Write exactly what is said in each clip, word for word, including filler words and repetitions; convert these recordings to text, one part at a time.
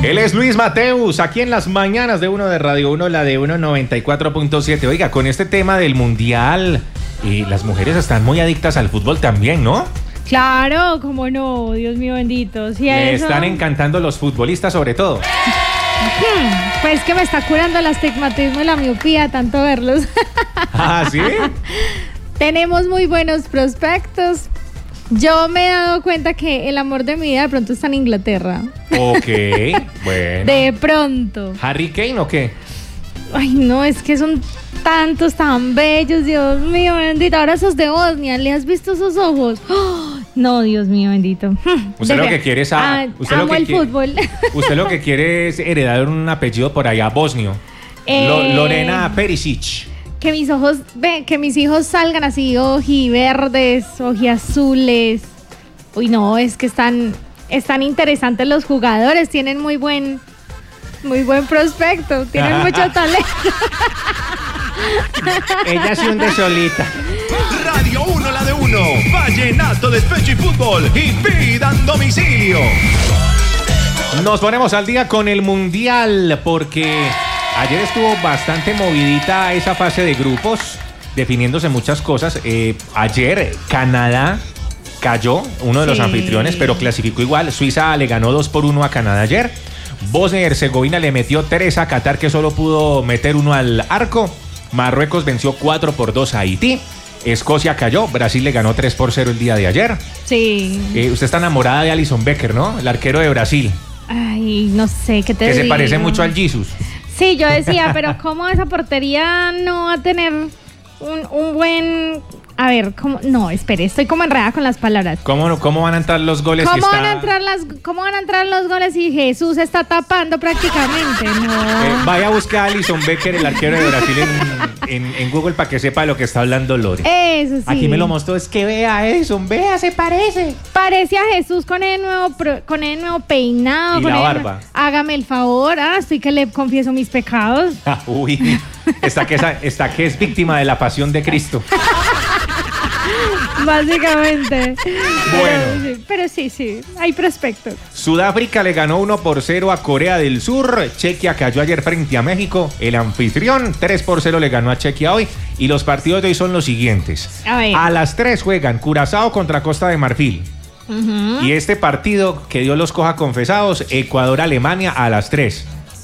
Él es Luis Mateus, aquí en las mañanas de Uno de Radio Uno, la de Uno noventa y cuatro punto siete. Oiga, con este tema del mundial, y las mujeres están muy adictas al fútbol también, ¿no? Claro, cómo no, Dios mío bendito. Si Me eso... están encantando los futbolistas sobre todo. Pues que me está curando el astigmatismo y la miopía, tanto verlos. ¿Ah, sí? Tenemos muy buenos prospectos. Yo me he dado cuenta que el amor de mi vida de pronto está en Inglaterra. Ok, bueno. De pronto. ¿Harry Kane o qué? Ay, no, es que son tantos tan bellos, Dios mío bendito. Ahora esos de Bosnia, ¿le has visto esos ojos? ¡Oh! No, Dios mío bendito. Usted de lo que quiere es a, ah, usted amo lo que el quiere, fútbol. Usted lo que quiere es heredar un apellido por allá bosnio. Eh, Lo, Lorena Perisic. Que mis ojos, ve, que mis hijos salgan así ojiverdes, ojiazules. Uy, no, es que están, están interesantes los jugadores, tienen muy buen, muy buen prospecto, tienen mucho talento. Ella se hunde solita. Radio Uno, la de Uno. Vallenato, despecho y fútbol. Y pidan domicilio. Nos ponemos al día con el mundial porque ayer estuvo bastante movidita esa fase de grupos, definiéndose muchas cosas. Eh, ayer Canadá cayó, uno de los Sí. anfitriones, pero clasificó igual. Suiza le ganó dos por uno a Canadá ayer. Bosnia y Herzegovina le metió tres a Qatar, que solo pudo meter uno al arco. Marruecos venció cuatro por dos a Haití. Escocia cayó, Brasil le ganó tres por cero el día de ayer. Sí. Eh, usted está enamorada de Alisson Becker, ¿no? El arquero de Brasil, Ay, no sé, ¿qué te que digo? se parece mucho al Jesus. Sí, yo decía, pero ¿cómo esa portería no va a tener un, un buen... A ver, ¿cómo? No, espere, estoy como enredada con las palabras. ¿Cómo, cómo van a entrar los goles? ¿Cómo que van, está... a entrar las, ¿Cómo van a entrar los goles si Jesús está tapando prácticamente? No. Eh, vaya a buscar a Alisson Becker, el arquero de Brasil, en, en, en Google para que sepa de lo que está hablando Lore. Eso sí. Aquí me lo mostró, es que vea a Alisson, vea, se parece. Parece a Jesús con el nuevo, pro- con el nuevo peinado. Y con la el- barba. Hágame el favor, ah, estoy que le confieso mis pecados. Ah, uy, está que, esa- está que es víctima de la pasión de Cristo. Básicamente. Bueno. Pero sí, pero sí, sí, hay prospectos. Sudáfrica le ganó uno por cero a Corea del Sur. Chequia cayó ayer frente a México. El anfitrión tres por cero le ganó a Chequia hoy. Y los partidos de hoy son los siguientes. A ver. A las tres juegan Curazao contra Costa de Marfil. Ujú. Y este partido que Dios los coja confesados, Ecuador-Alemania a las tres.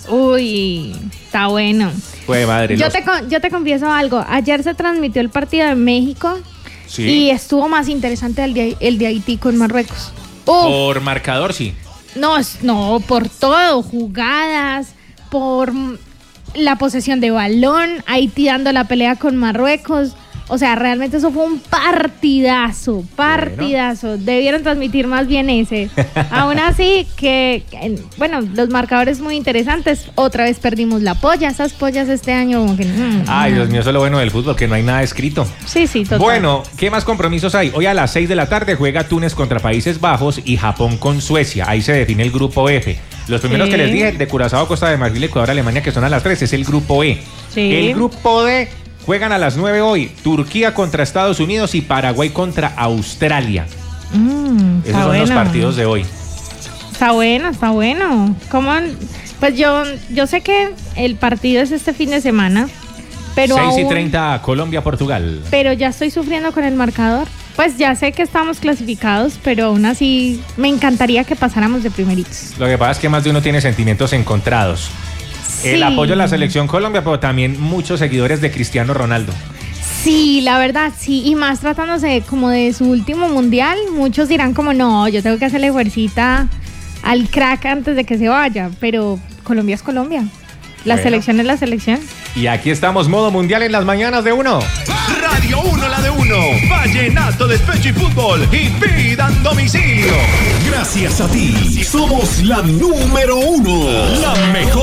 Uy, está bueno. Pues madre. Yo los- te, con- yo te confieso algo. Ayer se transmitió el partido de México Sí. y estuvo más interesante el de, el de Haití con Marruecos. Uf, Por marcador, sí. no, es- no, por todo, jugadas, por mm, la posesión de balón, Haití dando la pelea con Marruecos. O sea, realmente eso fue un partidazo, partidazo. Debieron transmitir más bien ese. Aún así, que, que, bueno, los marcadores muy interesantes. Otra vez perdimos la polla. Esas pollas este año como que... mm, Ay, mm. Dios mío, eso es lo bueno del fútbol, que no hay nada escrito. Sí, sí, total. Bueno, ¿qué más compromisos hay? Hoy a las seis de la tarde juega Túnez contra Países Bajos y Japón con Suecia. Ahí se define el grupo F. Los primeros Sí. que les dije, de Curazao, Costa de Marfil, Ecuador, Alemania, que son a las tres, es el grupo E. Sí. El grupo D juegan a las nueve hoy. Turquía contra Estados Unidos y Paraguay contra Australia. Mm, Esos está son los bueno. partidos de hoy. Está bueno, está bueno. ¿Cómo? Pues yo, yo sé que el partido es este fin de semana, pero seis y aún- treinta, Colombia-Portugal. pero ya estoy sufriendo con el marcador. Pues ya sé que estamos clasificados, pero aún así me encantaría que pasáramos de primeritos. Lo que pasa es que más de uno tiene sentimientos encontrados. El Sí. apoyo a la selección Colombia, pero también muchos seguidores de Cristiano Ronaldo. Sí, la verdad, sí. Y más tratándose como de su último mundial, muchos dirán como, no, yo tengo que hacerle fuercita al crack antes de que se vaya. Pero Colombia es Colombia. La Bueno. selección es la selección. Y aquí estamos, modo mundial en las mañanas de uno. Radio Uno, la de Uno. Vallenato, despecho y fútbol. Y pidan domicilio. Gracias a ti. Somos la número uno. La mejor.